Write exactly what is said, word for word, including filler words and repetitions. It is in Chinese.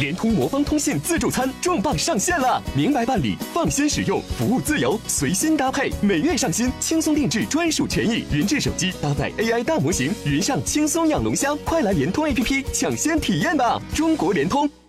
联通魔方通信自助餐重磅上线了，明白办理，放心使用，服务自由，随心搭配，每月上新，轻松定制专属权益，云智手机搭载 A I 大模型，云上轻松养龙箱，快来联通 A P P 抢先体验吧！中国联通。